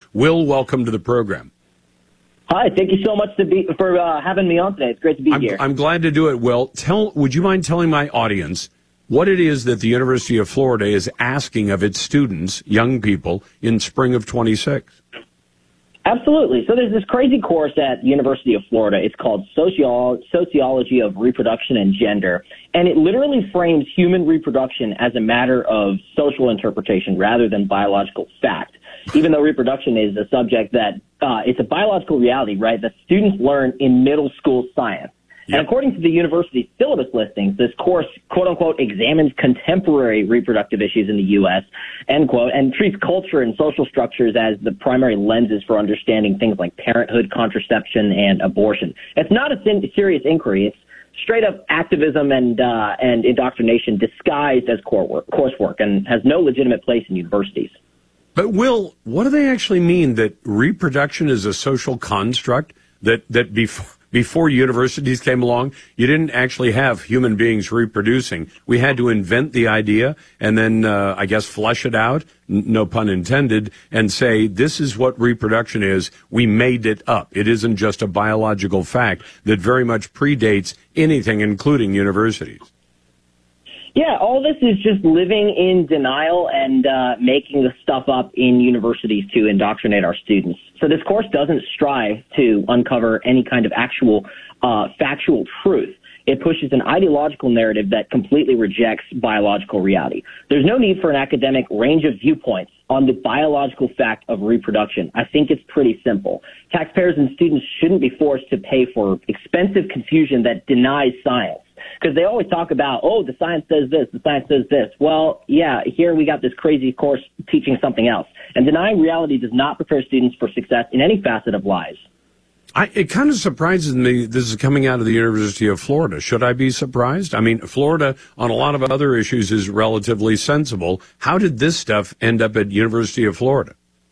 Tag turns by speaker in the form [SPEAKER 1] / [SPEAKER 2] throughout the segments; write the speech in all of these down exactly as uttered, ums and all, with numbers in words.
[SPEAKER 1] Will, welcome to the program.
[SPEAKER 2] Hi, thank you so much to be, for uh, having me on today. It's great to be
[SPEAKER 1] I'm,
[SPEAKER 2] here.
[SPEAKER 1] I'm glad to do it, Will. Tell, would you mind telling my audience what it is that the University of Florida is asking of its students, young people, in spring of twenty-six?
[SPEAKER 2] Absolutely. So there's this crazy course at the University of Florida. It's called Sociolo- Sociology of Reproduction and Gender, and it literally frames human reproduction as a matter of social interpretation rather than biological fact. Even though reproduction is a subject that uh, it's a biological reality, right, that students learn in middle school science. Yep. And according to the university's syllabus listings, this course, quote unquote, examines contemporary reproductive issues in the U S, end quote, and treats culture and social structures as the primary lenses for understanding things like parenthood, contraception, and abortion. It's not a serious inquiry. It's straight up activism and uh, and indoctrination disguised as core work, coursework, and has no legitimate place in universities.
[SPEAKER 1] But, Will, what do they actually mean that reproduction is a social construct, that, that before, before universities came along, you didn't actually have human beings reproducing? We had to invent the idea and then, uh, I guess, flesh it out, n- no pun intended, and say, this is what reproduction is. We made it up. It isn't just a biological fact that very much predates anything, including universities.
[SPEAKER 2] Yeah, all this is just living in denial and uh, making the stuff up in universities to indoctrinate our students. So this course doesn't strive to uncover any kind of actual uh, factual truth. It pushes an ideological narrative that completely rejects biological reality. There's no need for an academic range of viewpoints on the biological fact of reproduction. I think it's pretty simple. Taxpayers and students shouldn't be forced to pay for expensive confusion that denies science. Because they always talk about, oh, the science says this, the science says this. Well, yeah, here we got this crazy course teaching something else. And denying reality does not prepare students for success in any facet of lives.
[SPEAKER 1] I, it kind of surprises me this is coming out of the University of Florida. Should I be surprised? I mean, Florida, on a lot of other issues, is relatively sensible. How did this stuff end up at University of Florida?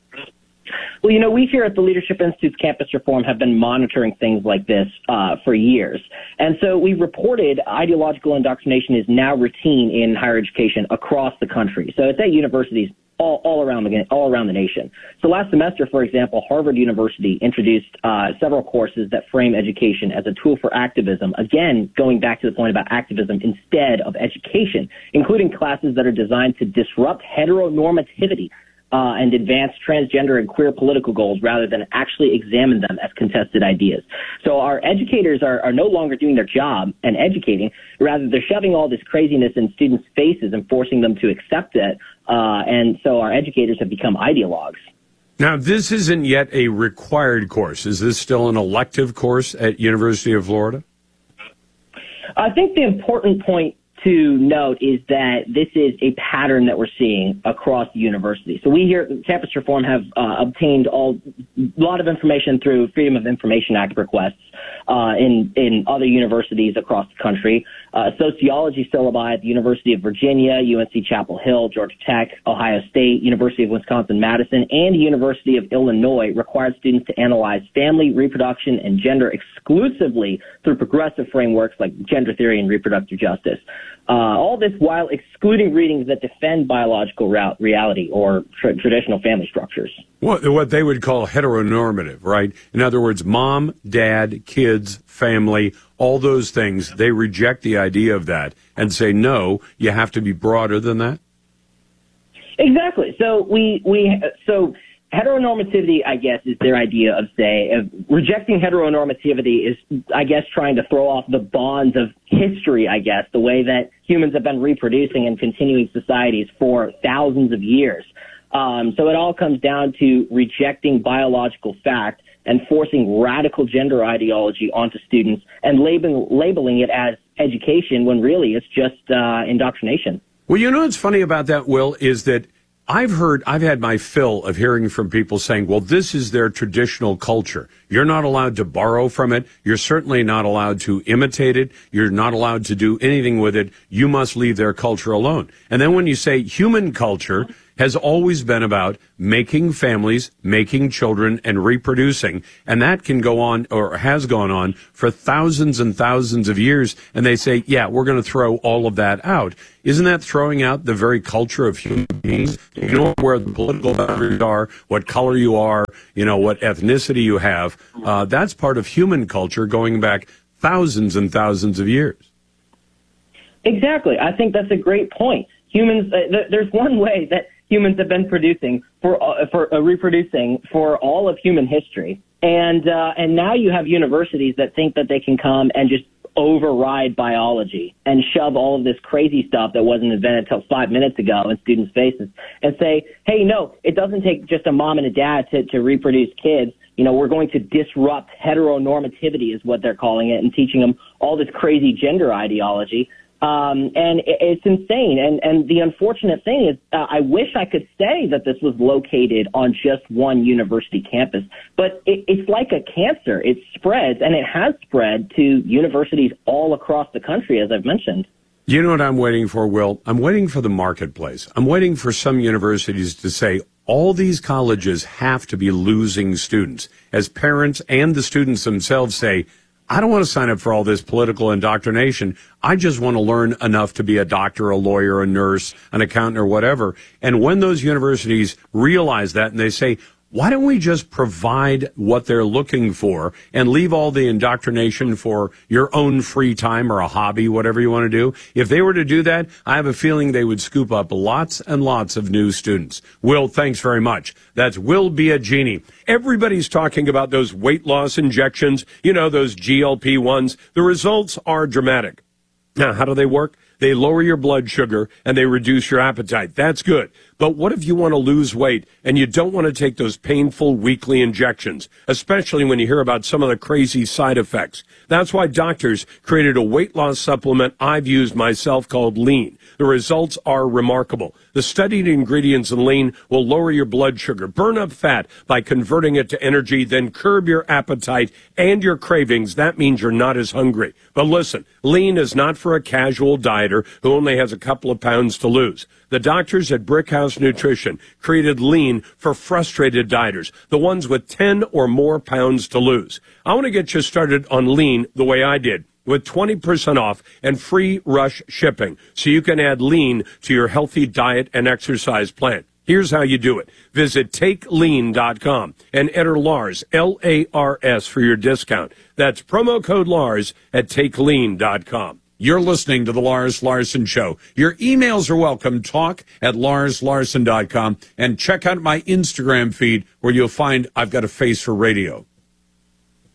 [SPEAKER 2] Well, you know, we here at the Leadership Institute's Campus Reform have been monitoring things like this uh, for years. And so we reported ideological indoctrination is now routine in higher education across the country. So it's at universities all, all around the all around the nation. So last semester, for example, Harvard University introduced uh, several courses that frame education as a tool for activism. Again, going back to the point about activism instead of education, including classes that are designed to disrupt heteronormativity Uh, and advance transgender and queer political goals rather than actually examine them as contested ideas. So our educators are, are no longer doing their job and educating. Rather, they're shoving all this craziness in students' faces and forcing them to accept it. Uh, and so our educators have become ideologues.
[SPEAKER 1] Now, this isn't yet a required course. Is this still an elective course at University of Florida?
[SPEAKER 2] I think the important point to note is that this is a pattern that we're seeing across the university. So we here at Campus Reform have uh, obtained all, a lot of information through Freedom of Information Act requests uh, in, in other universities across the country. Uh, sociology syllabi at the University of Virginia, U N C Chapel Hill, Georgia Tech, Ohio State, University of Wisconsin-Madison, and University of Illinois required students to analyze family, reproduction, and gender exclusively through progressive frameworks like gender theory and reproductive justice. Uh, all this while excluding readings that defend biological ra- reality or tra- traditional family structures.
[SPEAKER 1] What, what they would call heteronormative, right? In other words, mom, dad, kids, family, all those things, they reject the idea of that and say, no, you have to be broader than that?
[SPEAKER 2] Exactly. So we, we, so heteronormativity, I guess, is their idea of, say, of rejecting heteronormativity is, I guess, trying to throw off the bonds of history, I guess, the way that humans have been reproducing and continuing societies for thousands of years. Um, so it all comes down to rejecting biological fact and forcing radical gender ideology onto students and labeling, labeling it as education when really it's just uh, indoctrination.
[SPEAKER 1] Well, you know what's funny about that, Will, is that I've heard, I've had my fill of hearing from people saying, well, this is their traditional culture. You're not allowed to borrow from it. You're certainly not allowed to imitate it. You're not allowed to do anything with it. You must leave their culture alone. And then when you say human culture, has always been about making families, making children, and reproducing. And that can go on, or has gone on, for thousands and thousands of years. And they say, yeah, we're going to throw all of that out. Isn't that throwing out the very culture of human beings? You know where the political boundaries are, what color you are, you know, what ethnicity you have. Uh, that's part of human culture going back thousands and thousands of years.
[SPEAKER 2] Exactly. I think that's a great point. Humans, uh, th- there's one way that humans have been producing for uh, for uh, reproducing for all of human history, and uh, and now you have universities that think that they can come and just override biology and shove all of this crazy stuff that wasn't invented until five minutes ago in students' faces and say, hey, no, it doesn't take just a mom and a dad to, to reproduce kids. You know, we're going to disrupt heteronormativity is what they're calling it, and teaching them all this crazy gender ideology. Um, and it, it's insane. And, and the unfortunate thing is, uh, I wish I could say that this was located on just one university campus, but it, it's like a cancer. It spreads, and it has spread to universities all across the country, as I've mentioned.
[SPEAKER 1] You know what I'm waiting for, Will? I'm waiting for the marketplace. I'm waiting for some universities to say, all these colleges have to be losing students. As parents and the students themselves say, I don't want to sign up for all this political indoctrination. I just want to learn enough to be a doctor, a lawyer, a nurse, an accountant, or whatever. And when those universities realize that and they say, why don't we just provide what they're looking for and leave all the indoctrination for your own free time or a hobby, whatever you want to do? If they were to do that, I have a feeling they would scoop up lots and lots of new students. Will, thanks very much. That's Will Biagini. Everybody's talking about those weight loss injections, you know, those G L P ones. The results are dramatic. Now, how do they work? They lower your blood sugar and they reduce your appetite. That's good. But what if you want to lose weight and you don't want to take those painful weekly injections, especially when you hear about some of the crazy side effects? That's why doctors created a weight loss supplement I've used myself called Lean. The results are remarkable. The studied ingredients in Lean will lower your blood sugar, burn up fat by converting it to energy, then curb your appetite and your cravings. That means you're not as hungry. But listen, Lean is not for a casual dieter who only has a couple of pounds to lose. The doctors at Brickhouse Nutrition created Lean for frustrated dieters, the ones with ten or more pounds to lose. I want to get you started on Lean the way I did, with twenty percent off and free rush shipping, so you can add Lean to your healthy diet and exercise plan. Here's how you do it. Visit take lean dot com and enter Lars, L A R S, for your discount. That's promo code Lars at take lean dot com. You're listening to The Lars Larson Show. Your emails are welcome. Talk at lars larson dot com. And check out my Instagram feed where you'll find I've got a face for radio.